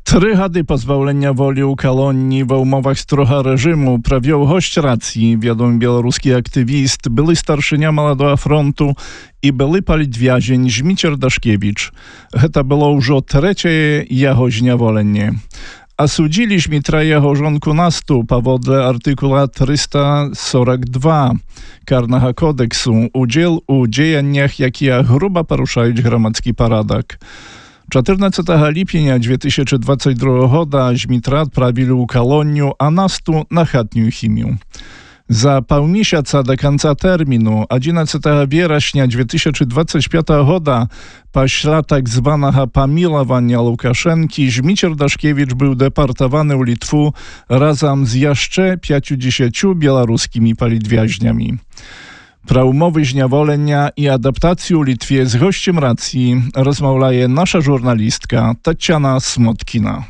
3 gady pozbawienia woli u kolonii w umowach stroga reżimu prawił gość racji, wiadomy białoruski aktywist, były starszynia Młodego Frontu i były politwiazień Żmicier Daszkiewicz. To było już trzecie jego zniewolenie. A sudzili Żmitra jego żonku nastu powodle artykuła 342 Karnego Kodeksu udział u działaniach, jakie grubo poruszają gromadzki porządek. 14 lipnia 2022 roku Żmitra odprawili u koloniu, a nastu na chatnią chimię. Za pół miesiąca do końca terminu, 11 września 2025 roku, pośla tak zwanego pomilowania Łukaszenki, Żmicier Daszkiewicz był deportowany u Litwu razem z jeszcze 50 białoruskimi politwiaźniami. Про umowy zniewolenia i adaptacji u Litwie z gościem racji rozmawia nasza żurnalistka Tatiana Smotkina.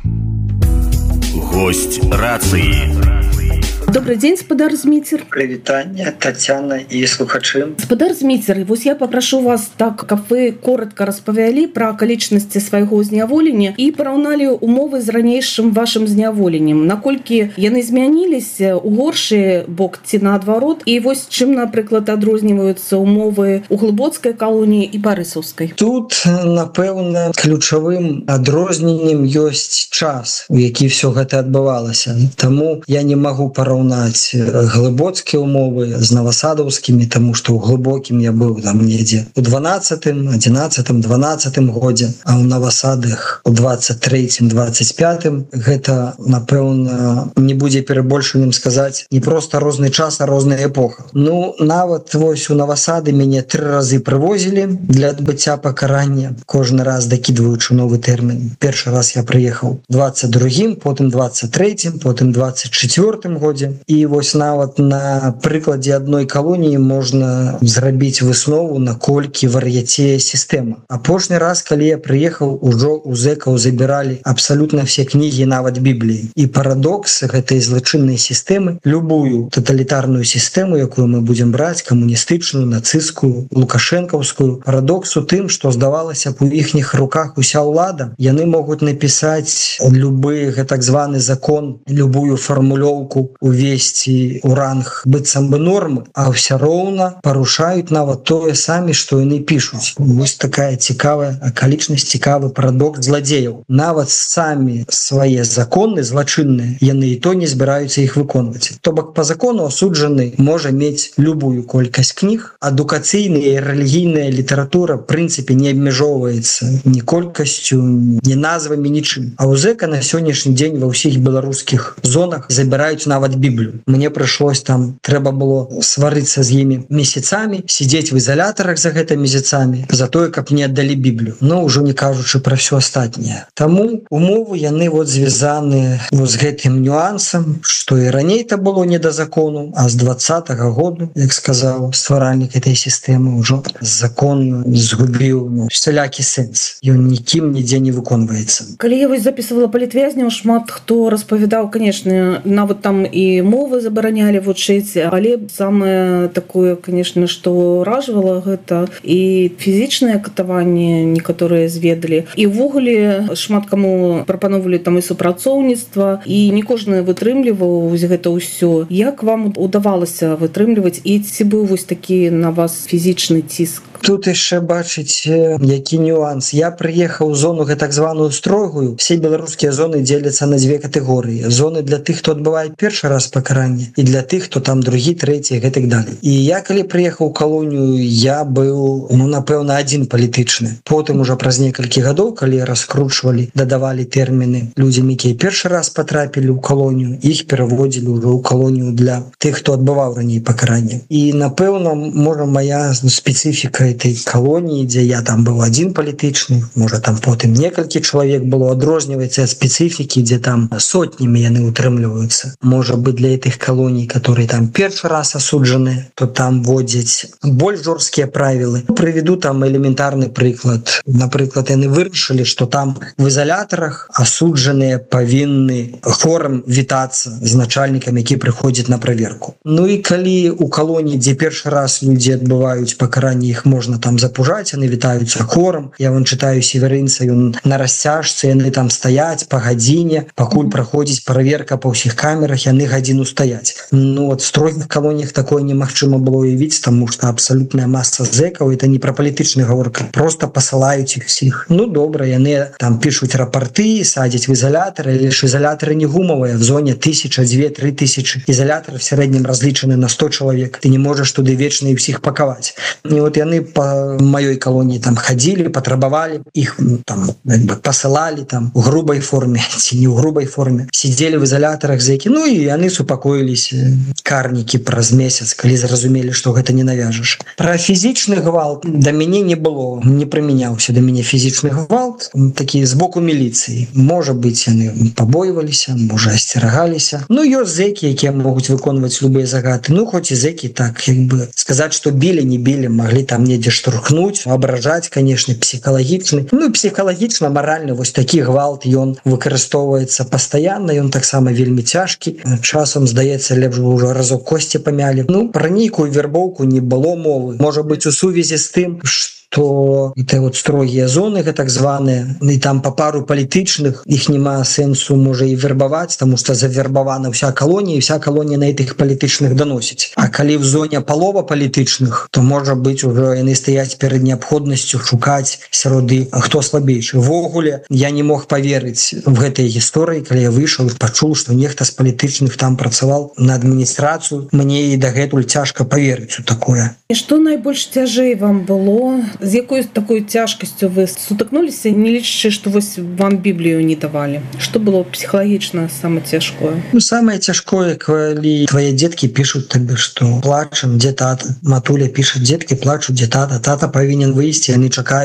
Гость рации. Добрый день, спадар Зміцер. Привітання, Тетяна і слухачі. Спадар Зміцер, вось я попрошу вас так, каб вы коротко распавялі пра акалічнасці свайго зняволення і параўналі умовы з ранейшым вашым зняволеннем. Наколькі яны змяніліся у горшы бок ці наадварот, і вось чым, напрыклад, адрозніваюцца умовы у глыбоцкай калоніі і барысаўскай? Тут, напэўна, ключавым адрозненнем ёсць час, у які ўсё гэта адбывалася. Таму я не магу параўнаць глыбоцкія умовы з навасадаўскімі, таму што ў глыбокім я быў там недзе у 12-м, 11-м, 12-м годзе, а ў навасадах у 23-м, 25-м гэта, напэўна, не будзе перабольшаннем сказаць не проста розны час, а розная эпоха. Ну, нават вось у навасады мяне 3 разы прывозілі для адбыцця пакарання, кожны раз дакідваючы новы тэрмін. Першы раз я прыехаў 22-м, потым 23-м, потым 24-м годзе. І вось нават на прыкладзе адной калоніі можна зрабіць выснову, наколькі вар'яцее сістэма. Апошні раз, калі я прыехаў, ужо у зэкаў забіралі абсалютна все кнігі, нават Бібліі. І парадокс гэтай злачыннай сістэмы, любую таталітарную сістэму, якую мы будзем браць, камуністычную, нацысцкую, лукашэнкаўскую, парадокс у тым, што здавалася б у іхніх руках уся ўлада, яны могуць напісаць любы так званы закон, любую фармулёўку, увесці ў ранг быццам бы нормы, а ўсё роўна парушаюць нават тое самі, што яны пішуць. Вось такая цікавая акалічнасць, цікавы парадокс зладзеяў. Нават самі свае законы злачынныя яны і то не збіраюцца іх выконваць. То бок па закону асуджаны можа мець любую колькасць кніг. Адукацыйная і рэлігійная літаратура в прынцыпе не абмяжоўваецца ні колькасцю, ні назвамі, нічым. А ў зэка на сённяшні дзень ва ўсіх беларускіх зонах забіраюць нават Біблію. Мне прыйшлось там, трэба было сварыцца з імі месяцамі, сидзець в изолятарах за гэта месяцамі, за тое, каб не аддалі Біблію. Но ўжо не кажучы пра ўсё астатняе. Таму умовы яны вот звязаны з гэтым нюансам, што і раней-то было не да закону, а з 20-го году, як сказаў стваральнік этой сістэмы, ужо закон згубіў всялякі сэнс. Ён нікім нідзе не выконваецца. Калі я вось записывала палітвязняў, шмат хто распавядаў, конечно, нават там і мовы забаранялі вучыць, але самае такое, конечно, што ўражвала гэта і фізічныя катаванні некаторыя зведалі. І ўвогуле шмат каму прапановвалі там і супрацоўніцтва, і не кожны вытрымліваў гэта ўсё. Як вам удавалася вытрымліваць, і ці быў вось такі на вас фізічны ціск? Тут яшчэ бачыць, які нюанс. Я прыехаў у зону так званую строгую. Все беларускія зоны дзеляцца на 2 катэгорыі. Зоны для тых, хто адбывае першы раз пакаранне, і для тых, хто там другі, трэці, гэтак далей. І я, калі прыехаў у калонію, я быў, напэўна, адзін палітычны. Потым ужо праз некалькі гадоў, калі раскручвалі, дадавалі тэрміны людзям, якія першы раз патрапілі ў калонію, іх пераводзілі ўжо ў калонію для тых, хто адбываў раней пакаранне. І, напэўна, можа, мая спецыфіка этой калоніі, дзе я там быў адзін палітычны, можа, там потым некалькі чалавек было, адрозніваецца ад спецыфікі, дзе там сотнямі яны утрымліваюцца. Можа быць, бы для этих колоний, которые там першы раз асуджаны, то там вводзяць больш жорсткія правілы. Прыведу там элементарны прыклад. Напрыклад, яны вырашылі, што там в изолятарах асуджаныя павінны хорам вітацца з начальнікам, які прыходзіць на праверку. Ну і калі у калоніі, дзе першы раз людзі адбываюць пакаранне, іх можна там запужаць, яны вітаюцца хорам. Я вон чытаю Северынца, ён на расцяжцы, яны там стаяць па гадзіне, пакуль праходзіць праверка па ўсіх камерах, яны гадзіну стаяць. Ну вот в строгіх калоніях такое немагчыма было уявіць, таму што абсалютная маса зэкаў, это не пра палітычны гаворка, просто пасылаюць іх всіх. Ну добра, яны там пішуць рапорты, садзяць в изолятары, лишь изолятары не гумовыя, в зоне 1000, 2, 3000. Изолятор в среднем разлічаны на 100 человек. Ты не можешь туды вечна і всіх пакаваць. І вот яны по маёй калоніі там ходили, патрабавалі, іх там посылали там у грубой форме, ці не ў грубой форме. Сидели в изолятарах зэкі. Ну і яны супакоіліся, карнікі праз месяц, калі зразумелі, што гэта не навяжаш. Про фізічны гвалт да мяне не было, не прымяняўся да мяне фізічны гвалт, такі з боку міліцыі. Можа быць, яны пабойваліся, можа асцерагаліся. Ну ёсць зэкі, якія могуць выконваць любыя загады. Ну хоць і зэкі так, як бы сказаць, што білі, не білі, маглі там недзе штурхнуць, абражаць, конечно, псіхалагічны. Ну і псіхалагічна, маральна, вось такі гвалт, ён выкарыстоўваецца пастаянна, ён таксама вельмі цяжкі. Часам, здаецца, лепш бы ўжо разок косці памялі. Ну, пра нейкую вербоўку не было мовы. Можа быць, у сувязі з тым, то это вот строгія зоны, так званыя, і там па пару палітычных, іх няма сэнсу, можа, і вербаваць, таму што завербавана ўся калонія, і вся калонія на этих палітычных даносіць. А калі в зоне палова палітычных, то, можа быць, ужо яны стаяць перад неабходнасцю шукаць сярод іх, хто слабейшы. Вогуле, я не мог паверыць в гэтай гісторыі, калі я выйшаў і пачуў, што нехта з палітычных там працаваў на адміністрацыю. Мне і дагэтуль цяжка паверыць у такое. І што найбольш цяжэй вам было? З якой такой цяжкасцю вы сутыкнуліся, не лічачы, што вось вам Біблію не давалі? Што было псіхалагічна самае цяжкое? Ну, самае цяжкое, калі твае дзеткі пішуць табе, што плачам, дзе тата. Матуля піша, дзеткі плачуць, дзе тата. Тата павінен выйсці, яны чакаюць.